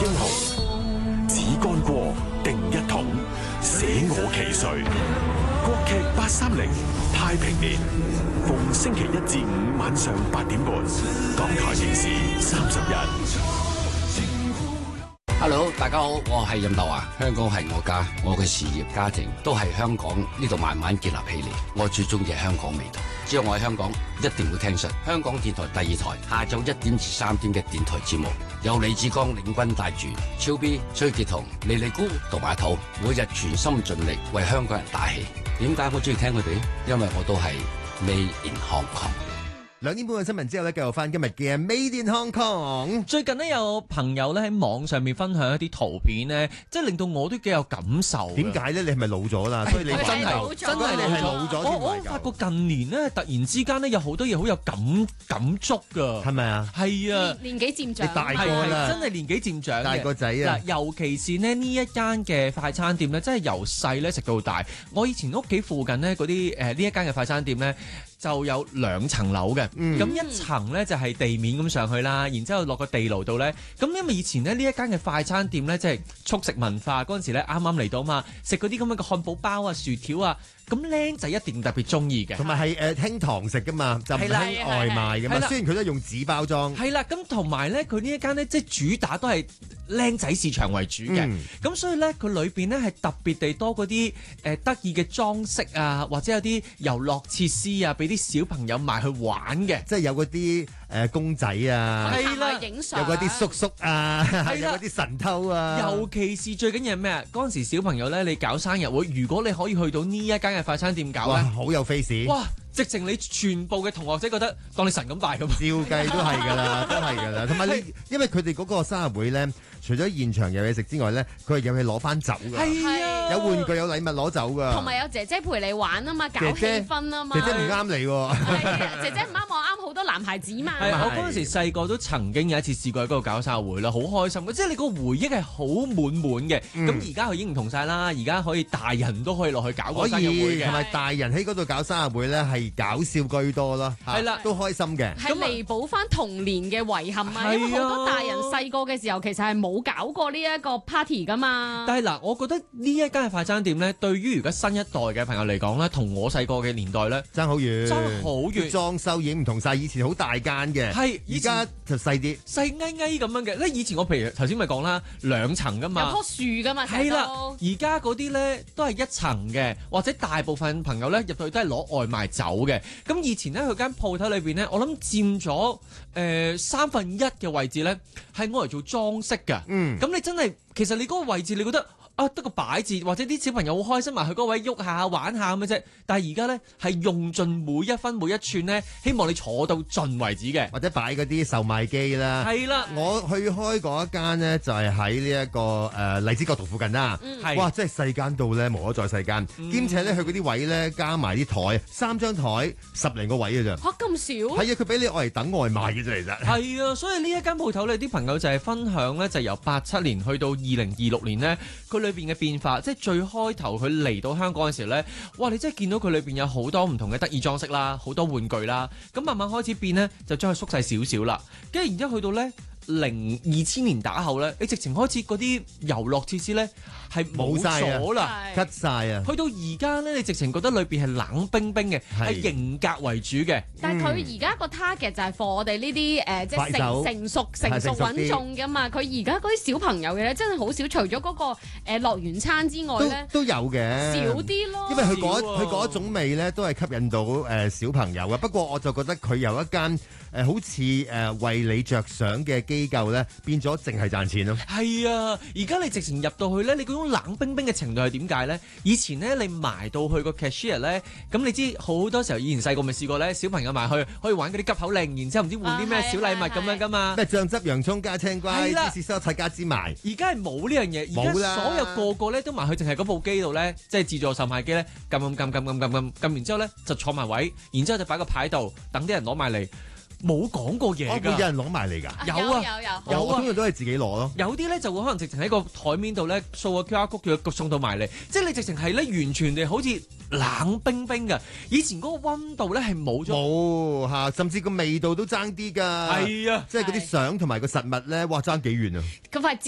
英雄，只干過定一統，捨我其誰。國劇830太平年，逢星期一至五晚上8點半，港台電視31。 Hello， 大家好，我係任達華。香港係我家，我嘅事業、家庭都係香港呢度慢慢建立起嚟。我最中意係香港味道。只要我喺香港，一定會聽實香港電台第2台下晝1點至3點嘅電台節目，有李志剛領軍帶住超 B、崔潔彤、莉莉姑同埋阿土，每日全心盡力為香港人打氣。點解我中意聽佢哋？因為我都係 Made in Hong Kong。 2點半嘅新聞之後咧，繼續翻今日嘅 Made in Hong Kong。 最近呢，有朋友咧喺網上面分享一啲圖片咧，即係令到我都幾有感受。 點解咧？你係咪老咗啦？所以你真係你係老咗。 我發覺近年咧，突然之間咧有好多嘢好有感觸噶。 係咪啊？ 係啊， 年紀漸長， 你大個啦， 真係年紀漸長嘅大個仔啊！ 嗱，尤其是呢一間嘅快餐店咧，真係由細咧食到大。我以前屋企附近咧嗰啲呢一間嘅快餐店咧，就有2層樓嘅，咁一層咧就係地面咁上去啦，然之後落個地牢度咧，咁因為以前咧呢一間嘅快餐店咧，即係速食文化嗰陣時咧，啱啱嚟到嘛，食嗰啲咁樣嘅漢堡包啊、薯條啊，咁僆仔一定特別中意嘅， 同埋係興堂食噶嘛，就唔興外賣噶嘛，雖然佢都用紙包裝。係啦，咁同埋咧，佢呢一間咧即係主打都係僆仔市場為主嘅，咁所以咧佢裏邊咧係特別地多嗰啲得意嘅裝飾啊，或者有啲遊樂設施啊，俾啲小朋友埋去玩嘅， 即係有嗰啲公仔啊， 係啦，影相， 有嗰啲叔叔啊，有嗰啲神偷啊。 尤其是最緊要係咩啊？嗰陣時小朋友咧，你搞生日會，如果你可以去到呢一間嘅快餐店搞咧， 好有 face。 哇！直情你全部嘅同學仔覺得當你神咁拜咁， 照計都係㗎啦，都係㗎啦。同埋你，因為佢哋嗰個生日會咧，除咗現場有嘢食之外咧，佢係有嘢攞翻走㗎。 係啊， 有玩具有禮物攞走㗎。 同埋有姐姐陪你玩啊嘛，搞氣氛啊嘛。 姐姐唔啱你喎。 姐姐唔啱我，啱好多男孩子嘛。 係我嗰陣時細個都曾經有一次試過喺嗰度搞生日會啦，好開心嘅，即係你個回憶係好滿滿嘅。咁而家佢已經唔同晒啦，而家可以大人都可以落去搞個生日會嘅， 同埋大人喺嗰度搞生日會咧係搞笑居多咯，係啦，都開心嘅， 係彌補翻童年嘅遺憾啊！因為好多大人細個嘅時候其實係冇搞過呢一個 party 噶嘛。 但係嗱，我覺得呢一間嘅快餐店咧，對於而家新一代嘅朋友嚟講咧，同我細個嘅年代咧爭好遠， 爭好遠， 裝修已經唔同晒，以前好大間嘅，係而家就細啲， 細翳翳咁樣嘅。咧以前我譬如頭先咪講啦，2層噶嘛， 有棵樹噶嘛， 係啦。而家嗰啲咧都係1層嘅，或者大部分朋友咧入到去都係攞外賣走嘅。咁以前咧佢間鋪頭裏邊咧，我諗佔咗1/3嘅位置咧，係攞嚟做裝飾㗎。咁你真係其實你嗰個位置，你覺得得個擺字，或者啲小朋友好開心埋去嗰位喐下玩下咁嘅啫。但係而家咧係用盡每一分每一寸咧，希望你坐到盡為止嘅， 或者擺嗰啲售賣機啦。係啦，我去開嗰一間咧就係喺呢一個荔枝角道附近啦。哇，真係細間到咧無可再細間，兼且咧佢嗰啲位咧加埋啲台，3張台10零個位嘅咋。 嚇咁少？ 係啊，佢俾你愛嚟等外賣嘅啫，其實。係啊，所以呢一間鋪頭咧，啲朋友就係分享咧，就由87年去到2026年咧，佢裏邊嘅變化，即係最開頭佢嚟到香港嘅時候咧，哇！你真係見到佢裏邊有好多唔同嘅得意裝飾啦，好多玩具啦，咁慢慢開始變咧，就將佢縮細少少啦，跟住然之後去到咧2000年打後咧，你直情開始嗰啲遊樂設施咧係冇咗啦 ，cut 晒啊！ 去到而家咧，你直情覺得裏邊係冷冰冰嘅，係型格為主嘅。 但係佢而家個 target 就係 for 我哋呢啲即係成熟穩重㗎嘛。佢而家嗰啲小朋友嘅咧，真係好少，除咗嗰個樂園餐之外咧， 都有嘅， 少啲咯。 因為佢嗰種味咧，都係吸引到小朋友嘅。不過我就覺得佢由一間好似為你着想嘅機構咧，變咗淨係賺錢咯。 係啊，而家你直情入到去咧，你嗰種冷冰冰嘅程度係點解咧？以前咧你埋到去個 cashier 咧，咁你知好多時候以前細個咪試過咧，小朋友埋去可以玩嗰啲急口令，然之後唔知換啲咩小禮物咁樣噶嘛？ 咩醬汁洋葱加青瓜，芝士蔬菜加芝麻。 而家係冇呢樣嘢，而家所有個咧都埋去，淨係嗰部機度咧，即係自助售賣機咧，撳完之後咧就坐埋位，然之後就擺個牌度等啲人攞埋嚟。冇講過嘢㗎， 會有人攞埋嚟㗎？ 有啊， 通常都係自己攞咯。 有啲咧就會可能直情喺個台面度咧掃個 QR code，叫佢送到埋嚟，即係你直情係咧完全地好似冷冰冰㗎。以前嗰個溫度咧係冇咗， 冇嚇，甚至個味道都爭啲㗎。係啊，即係嗰啲相同埋個實物咧，哇爭幾遠啊！ 咁快